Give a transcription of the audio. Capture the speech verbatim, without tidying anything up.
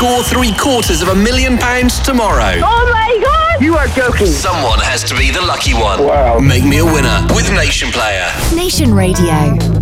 score three quarters of a million pounds tomorrow. Oh my God! You are joking. Someone has to be the lucky one. Wow. Make me a winner with Nation Player. Nation Radio.